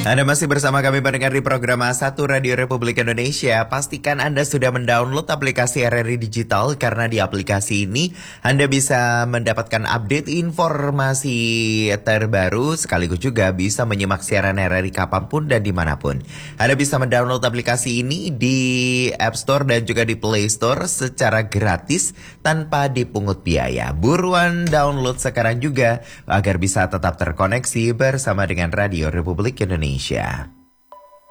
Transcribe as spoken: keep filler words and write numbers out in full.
Anda masih bersama kami mendengar di program A satu Radio Republik Indonesia. Pastikan Anda sudah mendownload aplikasi R R I Digital karena di aplikasi ini Anda bisa mendapatkan update informasi terbaru sekaligus juga bisa menyimak siaran R R I kapanpun dan dimanapun. Anda bisa mendownload aplikasi ini di App Store dan juga di Play Store secara gratis tanpa dipungut biaya. Buruan download sekarang juga agar bisa tetap terkoneksi bersama dengan Radio Republik Indonesia.